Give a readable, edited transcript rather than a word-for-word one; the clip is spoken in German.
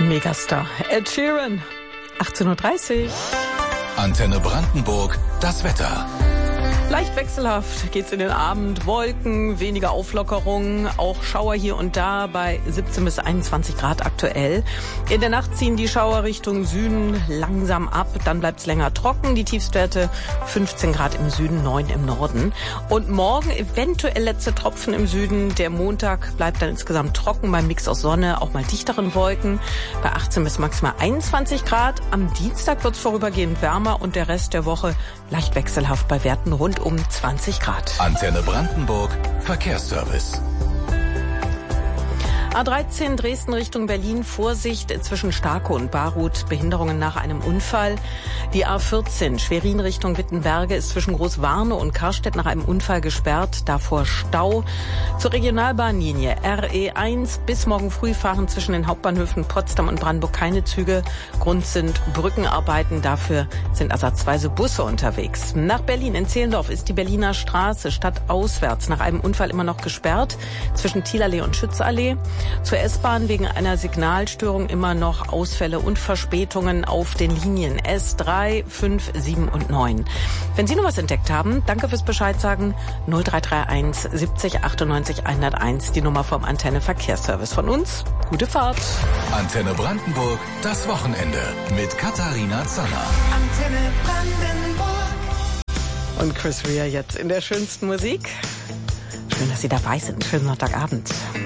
Megastar Ed Sheeran, 18:30 Uhr. Antenne Brandenburg, das Wetter. Leicht wechselhaft geht's in den Abend. Wolken, weniger Auflockerung, auch Schauer hier und da bei 17 bis 21 Grad aktuell. In der Nacht ziehen die Schauer Richtung Süden langsam ab. Dann bleibt's länger trocken. Die Tiefstwerte 15 Grad im Süden, 9 im Norden. Und morgen eventuell letzte Tropfen im Süden. Der Montag bleibt dann insgesamt trocken beim Mix aus Sonne, auch mal dichteren Wolken. Bei 18 bis maximal 21 Grad. Am Dienstag wird's vorübergehend wärmer und der Rest der Woche leicht wechselhaft bei Werten rund um 20 Grad. Antenne Brandenburg, Verkehrsservice. A13 Dresden Richtung Berlin, Vorsicht zwischen Starke und Baruth, Behinderungen nach einem Unfall. Die A14 Schwerin Richtung Wittenberge ist zwischen Großwarnow und Karstedt nach einem Unfall gesperrt, davor Stau. Zur Regionalbahnlinie RE1 bis morgen früh fahren zwischen den Hauptbahnhöfen Potsdam und Brandenburg keine Züge. Grund sind Brückenarbeiten, dafür sind ersatzweise Busse unterwegs. Nach Berlin in Zehlendorf ist die Berliner Straße stadtauswärts nach einem Unfall immer noch gesperrt, zwischen Thielallee und Schützallee. Zur S-Bahn wegen einer Signalstörung immer noch Ausfälle und Verspätungen auf den Linien S3, 5, 7 und 9. Wenn Sie noch was entdeckt haben, danke fürs Bescheid sagen. 0331 70 98 101, die Nummer vom Antenne Verkehrsservice. Von uns, gute Fahrt. Antenne Brandenburg, das Wochenende mit Katharina Zanner. Antenne Brandenburg. Und Chris Rea jetzt in der schönsten Musik. Schön, dass Sie dabei sind. Schönen Sonntagabend.